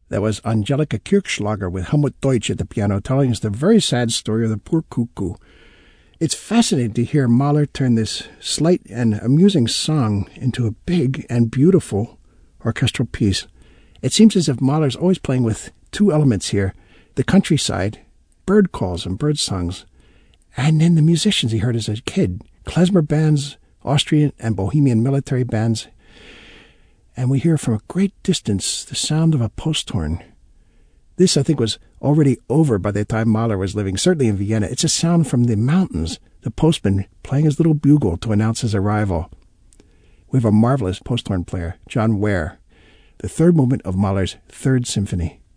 That was Angelika Kirchschlager with Helmut Deutsch at the piano, telling us the very sad story of the poor cuckoo. It's fascinating to hear Mahler turn this slight and amusing song into a big and beautiful orchestral piece. It seems as if Mahler's always playing with two elements here: the countryside, bird calls and bird songs, and then the musicians he heard as a kid, klezmer bands, Austrian and Bohemian military bands. And we hear from a great distance the sound of a post horn. This, I think, was already over by the time Mahler was living, certainly in Vienna. It's a sound from the mountains, the postman playing his little bugle to announce his arrival. We have a marvelous post horn player, John Ware, the third movement of Mahler's Third Symphony.